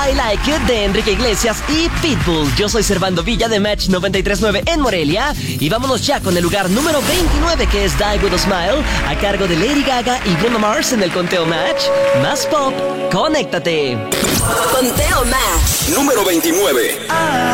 I Like It de Enrique Iglesias y Pitbull. Yo soy Servando Villa de Match 93.9 en Morelia y vámonos ya con el lugar número 29, que es Die With A Smile, a cargo de Lady Gaga y Bruno Mars en el conteo Match. Más pop, conéctate. Conteo Match número 29.